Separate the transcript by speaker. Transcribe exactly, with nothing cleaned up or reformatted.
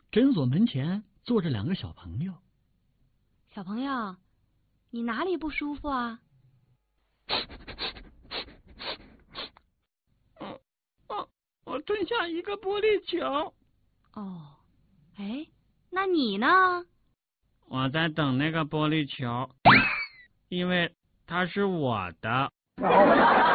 Speaker 1: 诊所门前坐着两个小朋友。
Speaker 2: 小朋友，你哪里不舒服啊？
Speaker 3: 我我我吞下一个玻璃球。
Speaker 2: 哦，哎，那你呢？
Speaker 3: 我在等那个玻璃球，因为它是我的。